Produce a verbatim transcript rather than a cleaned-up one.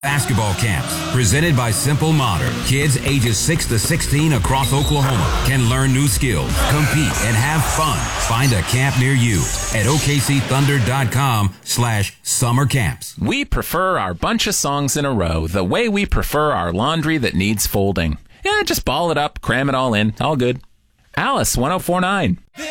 Basketball camps, presented by Simple Modern. Kids ages six to sixteen across Oklahoma can learn new skills, compete, and have fun. Find a camp near you at O K C Thunder dot com slash summer camps. We prefer our bunch of songs in a row the way we prefer our laundry that needs folding. Yeah, just ball it up, cram it all in, all good. Alice, one oh four point nine.